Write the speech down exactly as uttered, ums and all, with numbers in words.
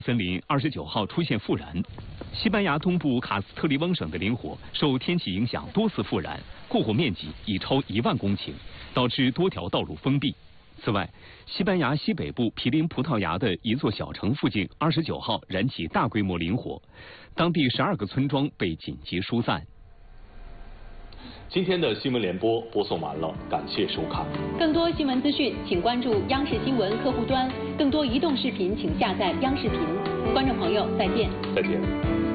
森林二十九号出现复燃，西班牙东部卡斯特利翁省的林火受天气影响多次复燃，过火面积已超一万公顷，导致多条道路封闭。此外，西班牙西北部毗邻葡萄牙的一座小城附近二十九号燃起大规模林火，当地十二个村庄被紧急疏散。 今天的新闻联播播送完了，感谢收看。 更多新闻资讯，请关注央视新闻客户端；更多移动视频，请下载央视频。观众朋友，再见。 再见。